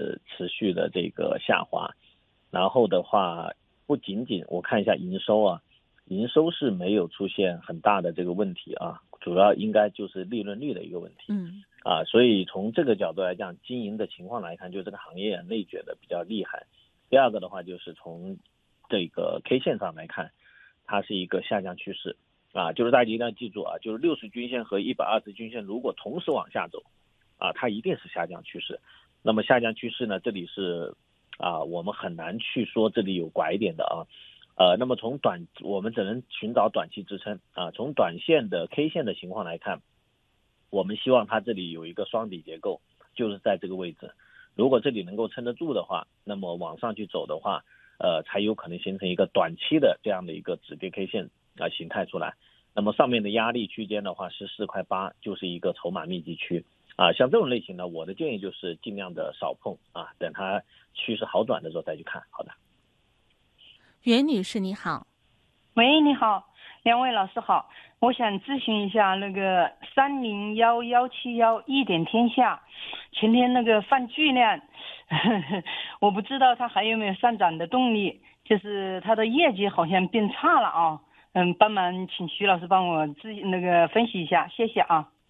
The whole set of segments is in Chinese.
是持续的这个下滑。然后的话，不仅仅我看一下营收啊，营收是没有出现很大的这个问题啊，主要应该就是利润率的一个问题。所以从这个角度来讲，经营的情况来看，就这个行业内卷的比较厉害。第二个的话，就是从这个 K 线上来看，它是一个下降趋势就是大家一定要记住啊，就是60均线和120均线如果同时往下走它一定是下降趋势。那么下降趋势呢，这里是我们很难去说这里有拐点的那么我们只能寻找短期支撑从短线的 K 线的情况来看，我们希望它这里有一个双底结构，就是在这个位置。如果这里能够撑得住的话，那么往上去走的话，才有可能形成一个短期的这样的一个止跌 K 线形态出来。那么上面的压力区间的话是4.8块，就是一个筹码密集区像这种类型呢，我的建议就是尽量的少碰等它趋势好转的时候再去看。好的。 袁女士你好。 喂，你好，两位老师好，我想咨询一下那个301171一点天下，前天那个放巨量我不知道它还有没有上涨的动力，就是它的业绩好像变差了帮忙请徐老师帮我那个分析一下，谢谢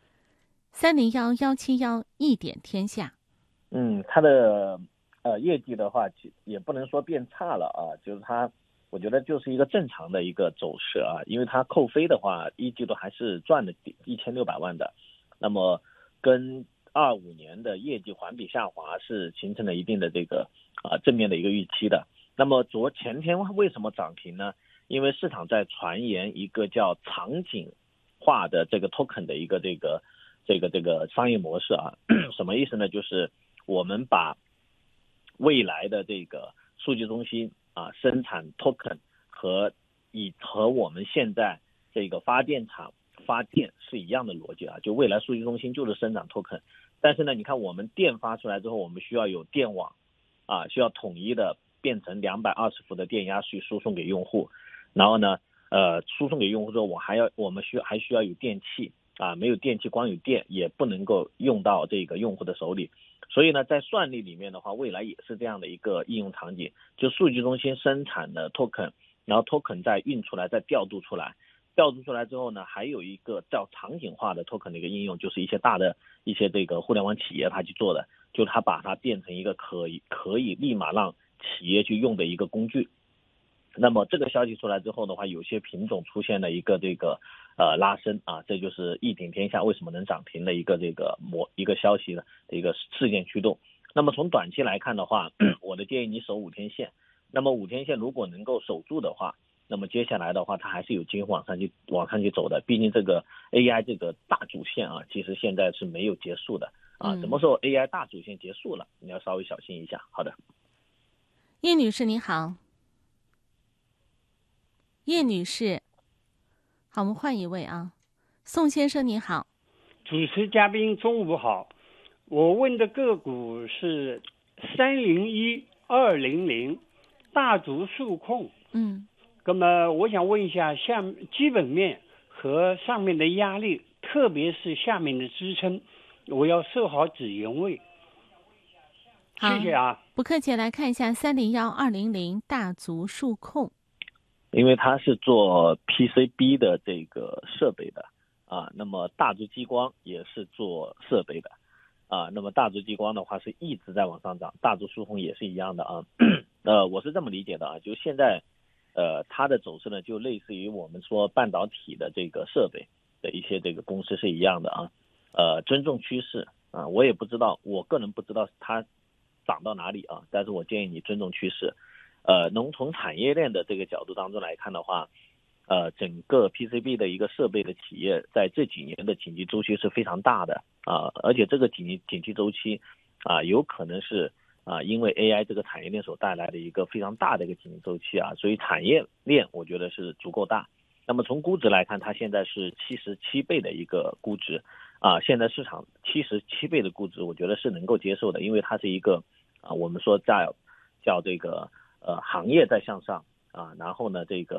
301171一点天下它的业绩的话也不能说变差了就是它我觉得就是一个正常的一个走势因为它扣非的话一季度还是赚了1600万的，那么跟25年的业绩环比下滑是形成了一定的这个正面的一个预期的。那么前天为什么涨停呢？因为市场在传言一个叫场景化的这个 token 的一个这个商业模式什么意思呢？就是我们把未来的这个数据中心生产 token 和我们现在这个发电厂发电是一样的逻辑就未来数据中心就是生产 token， 但是呢，你看我们电发出来之后，我们需要有电网需要统一的变成220伏的电压去输送给用户，然后呢输送给用户之后，我们还需要有电器没有电器光有电也不能够用到这个用户的手里。所以呢，在算力里面的话，未来也是这样的一个应用场景，就数据中心生产的 token， 然后 token 再运出来，再调度出来之后呢，还有一个叫场景化的 token 的一个应用，就是一些大的一些这个互联网企业它去做的，就它把它变成一个可以立马让企业去用的一个工具。那么这个消息出来之后的话，有些品种出现了一个这个拉升这就是一点天下为什么能涨停的一个这个一个消息的一个事件驱动。那么从短期来看的话，我的建议你守5天线。那么5天线如果能够守住的话，那么接下来的话它还是有机会往上去走的。毕竟这个 AI 这个大主线其实现在是没有结束的什么时候 AI 大主线结束了，你要稍微小心一下。好的。 叶女士你好。叶女士，好，我们换一位宋先生你好。 主持嘉宾中午好，我问的个股是301200大竹数控。那么我想问一下，像基本面和上面的压力，特别是下面的支撑，我要设好止盈位。谢谢不客气。来看一下301200大竹数控。 因为它是做 PCB 的这个设备的那么大竹激光也是做设备的那么大竹激光的话是一直在往上涨，大竹数控也是一样的我是这么理解的就现在它的走势呢，就类似于我们说半导体的这个设备的一些这个公司是一样的尊重趋势我也不知道，我个人不知道它涨到哪里但是我建议你尊重趋势。能从产业链的这个角度当中来看的话，整个 PCB 的一个设备的企业在这几年的景气周期是非常大的而且这个景气周期有可能是因为 AI 这个产业链所带来的一个非常大的一个景气周期所以产业链我觉得是足够大。那么从估值来看，它现在是77倍的一个估值现在市场77倍的估值，我觉得是能够接受的，因为它是一个我们说叫这个行业在向上然后呢这个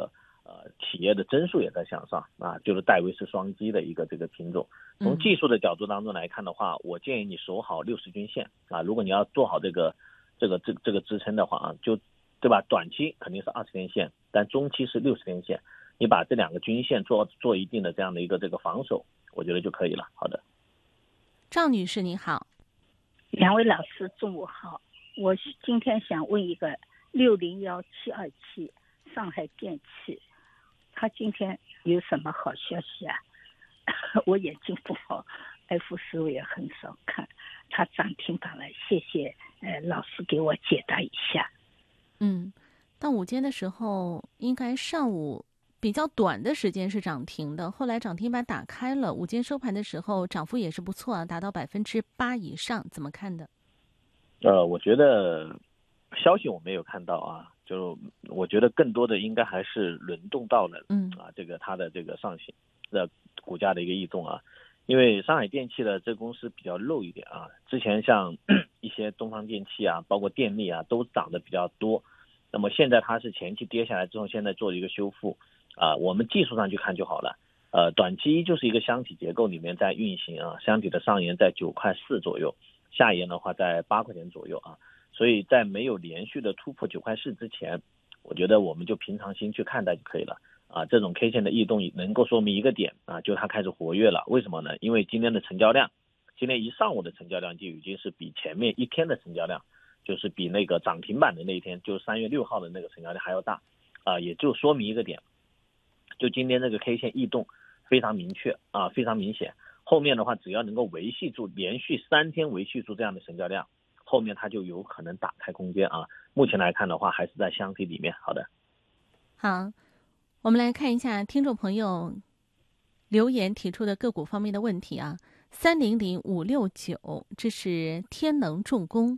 企业的增速也在向上啊，就是戴维斯双击的一个这个品种。从技术的角度当中来看的话，我建议你守好60均线啊，如果你要做好这个支撑的话啊，就对吧？短期肯定是20天线，但中期是60天线，你把这2个均线做一定的这样的一个这个防守，我觉得就可以了。好的， 赵女士你好。 两位老师中午好，我今天想问一个601727上海电器，他今天有什么好消息啊？我眼睛不好，F15也很少看，他涨停板了，谢谢老师给我解答一下。 到午间的时候，应该上午比较短的时间是涨停的，后来涨停板打开了，午间收盘的时候涨幅也是不错啊，达到8%以上，怎么看的？ 我觉得消息我没有看到啊，就我觉得更多的应该还是轮动到了这个它的这个上行的股价的一个异动啊，因为上海电器的这公司比较漏一点啊，之前像一些东方电器啊，包括电力啊，都涨得比较多。那么现在它是前期跌下来之后，现在做一个修复啊，我们技术上去看就好了。短期就是一个箱体结构里面在运行啊，箱体的上沿在9.4块左右，下沿的话在8块钱左右啊，所以在没有连续的突破9.4块之前，我觉得我们就平常心去看待就可以了啊。这种 K 线的异动能够说明一个点啊，就它开始活跃了。为什么呢？因为今天的成交量，今天一上午的成交量就已经是比前面一天的成交量，就是比那个涨停板的那一天，就是3月6号的那个成交量还要大啊，也就说明一个点，就今天这个 K 线异动非常明确啊，非常明显。后面的话，只要能够维系住连续3天维系住这样的成交量，后面它就有可能打开空间啊。目前来看的话，还是在箱体里面。好的， 好，我们来看一下听众朋友留言提出的个股方面的问题啊。300569，这是天能重工。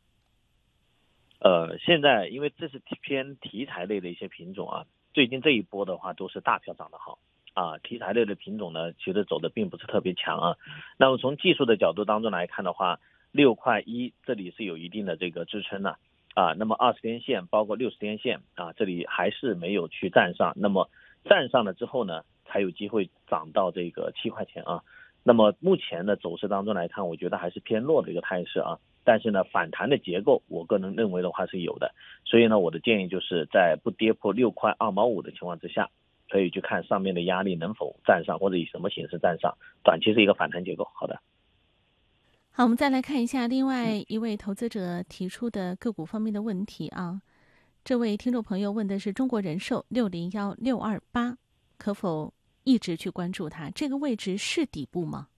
现在因为这是偏题材类的一些品种啊，最近这一波的话都是大票涨得好啊，题材类的品种呢其实走的并不是特别强啊。那么从技术的角度当中来看的话，6.1块这里是有一定的这个支撑的啊，那么20天线包括60天线啊，这里还是没有去站上，那么站上了之后呢，才有机会涨到这个7块钱啊。那么目前的走势当中来看，我觉得还是偏弱的一个态势啊。但是呢，反弹的结构，我个人认为的话是有的，所以呢，我的建议就是在不跌破6.25块的情况之下，可以去看上面的压力能否站上，或者以什么形式站上。短期是一个反弹结构。好的， 好，我们再来看一下另外一位投资者提出的个股方面的问题啊。这位听众朋友问的是中国人寿601628，可否一直去关注它？这个位置是底部吗？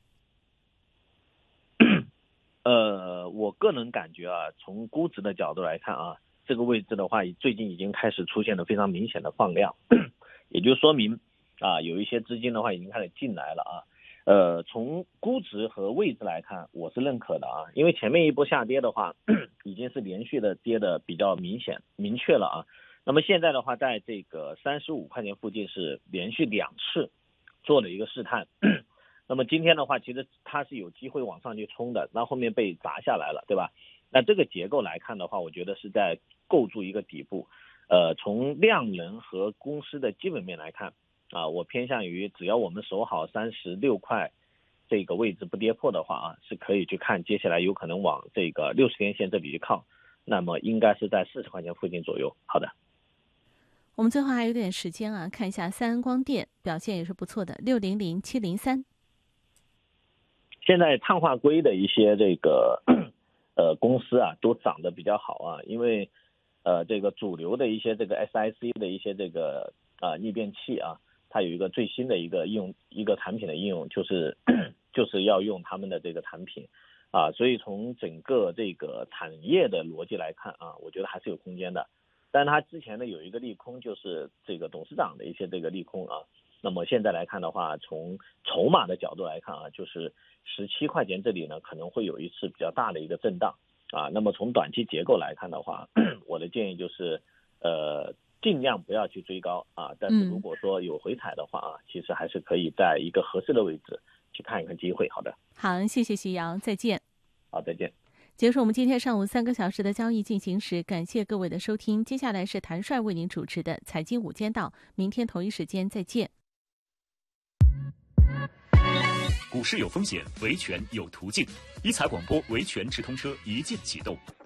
我个人感觉啊，从估值的角度来看啊，这个位置的话，最近已经开始出现了非常明显的放量，也就说明啊，有一些资金的话已经开始进来了啊。从估值和位置来看，我是认可的啊，因为前面一波下跌的话，已经是连续的跌的比较明确了啊。那么现在的话，在这个35块钱附近是连续2次做了一个试探。那么今天的话，其实它是有机会往上去冲的，然后后面被砸下来了，对吧？那这个结构来看的话，我觉得是在构筑一个底部。从量能和公司的基本面来看啊，我偏向于只要我们守好36块这个位置不跌破的话啊，是可以去看接下来有可能往这个60天线这里去靠，那么应该是在40块钱附近左右。好的。 我们最后还有点时间啊，看一下三安光电表现也是不错的，600703。 现在碳化硅的一些这个公司啊，都涨得比较好啊，因为这个主流的一些这个 SiC 的一些这个逆变器啊，它有一个最新的一个产品的应用，就是要用他们的这个产品啊，所以从整个这个产业的逻辑来看啊，我觉得还是有空间的。但它之前呢有一个利空，就是这个董事长的一些这个利空啊。那么现在来看的话，从筹码的角度来看啊，就是17块钱这里呢可能会有一次比较大的一个震荡啊。那么从短期结构来看的话，我的建议就是尽量不要去追高啊。但是如果说有回踩的话啊，其实还是可以在一个合适的位置去看一看机会。好的， 好，谢谢徐瑶，再见。 好，再见。 结束我们今天上午3个小时的交易进行时，感谢各位的收听。接下来是谭帅为您主持的财经午间道，明天同一时间再见。 股市有风险，维权有途径。一财广播维权直通车一键启动。